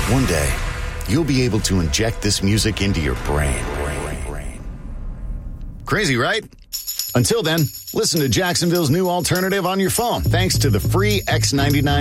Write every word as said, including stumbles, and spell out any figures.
One day, you'll be able to inject this music into your brain. Crazy, right? Until then, listen to Jacksonville's new alternative on your phone thanks to the free X ninety-nine